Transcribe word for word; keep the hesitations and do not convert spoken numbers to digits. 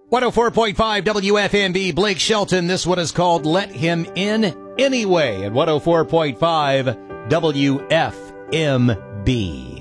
one oh four point five W F M B, Blake Shelton. This one is called Let Him In Anyway at one oh four point five W F M B.